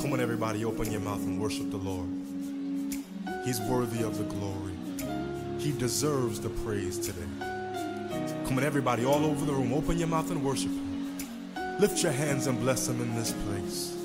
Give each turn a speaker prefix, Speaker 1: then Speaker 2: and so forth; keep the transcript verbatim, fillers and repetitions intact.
Speaker 1: Come on, everybody, open your mouth and worship the Lord. He's worthy of the glory. He deserves the praise today. Come on, everybody, all over the room, open your mouth and worship Him. Lift your hands and bless Him in this place.